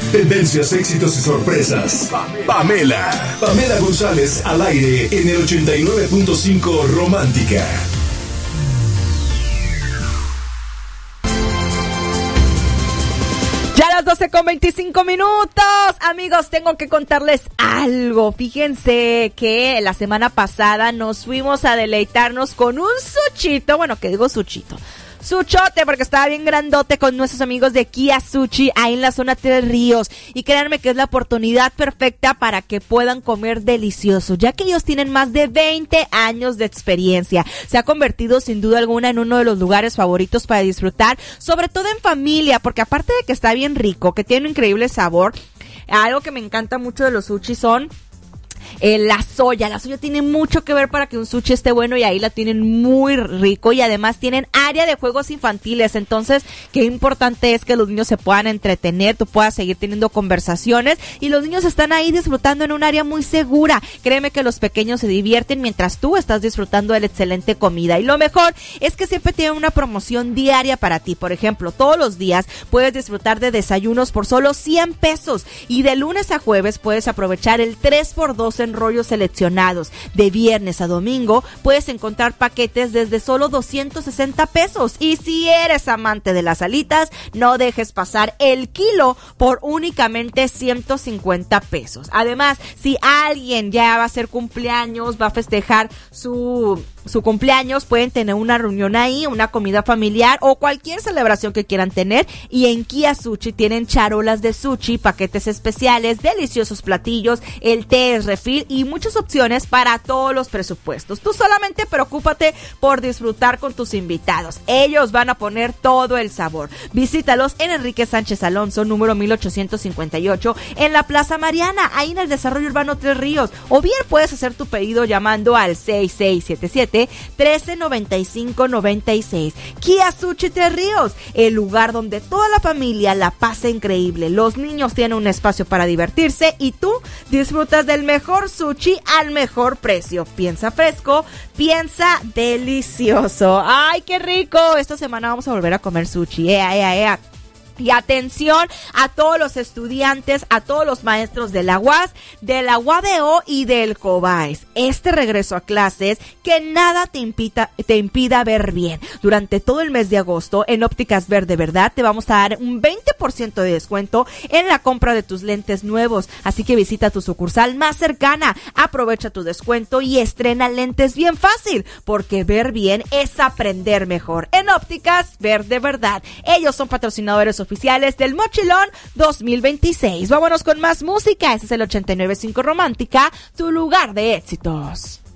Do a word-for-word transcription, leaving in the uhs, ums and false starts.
Tendencias, éxitos y sorpresas. Pamela. Pamela González al aire en el ochenta y nueve punto cinco Romántica. Ya a las doce con veinticinco minutos, amigos, tengo que contarles algo. Fíjense que la semana pasada nos fuimos a deleitarnos con un suchito, bueno, que digo suchito, suchote, porque estaba bien grandote, con nuestros amigos de Kia Sushi ahí en la zona Tres Ríos. Y créanme que es la oportunidad perfecta para que puedan comer delicioso, ya que ellos tienen más de veinte años de experiencia. Se ha convertido sin duda alguna en uno de los lugares favoritos para disfrutar, sobre todo en familia, porque aparte de que está bien rico, que tiene un increíble sabor, algo que me encanta mucho de los sushi son Eh, la soya, la soya tiene mucho que ver para que un sushi esté bueno, y ahí la tienen muy rico, y además tienen área de juegos infantiles. Entonces, qué importante es que los niños se puedan entretener, tú puedas seguir teniendo conversaciones, y los niños están ahí disfrutando en un área muy segura. Créeme que los pequeños se divierten mientras tú estás disfrutando de la excelente comida, y lo mejor es que siempre tienen una promoción diaria para ti. Por ejemplo, todos los días puedes disfrutar de desayunos por solo cien pesos, y de lunes a jueves puedes aprovechar el tres por dos en rollos seleccionados. De viernes a domingo puedes encontrar paquetes desde solo doscientos sesenta pesos. Y si eres amante de las alitas, no dejes pasar el kilo por únicamente ciento cincuenta pesos. Además, si alguien ya va a hacer cumpleaños, va a festejar su su cumpleaños, pueden tener una reunión ahí, una comida familiar o cualquier celebración que quieran tener, y en Kia Sushi tienen charolas de sushi, paquetes especiales, deliciosos platillos, el té es refil y muchas opciones para todos los presupuestos. Tú solamente preocúpate por disfrutar con tus invitados, ellos van a poner todo el sabor. Visítalos en Enrique Sánchez Alonso, número mil ochocientos cincuenta y ocho, en la Plaza Mariana, ahí en el Desarrollo Urbano Tres Ríos, o bien puedes hacer tu pedido llamando al seis seis siete siete, trece noventa y cinco noventa y seis. Kia Sushi Tres Ríos, el lugar donde toda la familia la pasa increíble, los niños tienen un espacio para divertirse y tú disfrutas del mejor sushi al mejor precio. Piensa fresco, piensa delicioso. ¡Ay, qué rico! Esta semana vamos a volver a comer sushi. ¡Ea, ea, ea! Y atención a todos los estudiantes, a todos los maestros de la U A S, de la U A D O y del COBAES. Este regreso a clases, que nada te impida, te impida ver bien. Durante todo el mes de agosto, en Ópticas Ver de Verdad, te vamos a dar un veinte por ciento de descuento en la compra de tus lentes nuevos. Así que visita tu sucursal más cercana, aprovecha tu descuento y estrena lentes bien fácil, porque ver bien es aprender mejor. En Ópticas Ver de Verdad, ellos son patrocinadores oficiales oficiales del Mochilón dos mil veintiséis. Vámonos con más música. Este es el ochenta y nueve punto cinco Romántica, tu lugar de éxitos.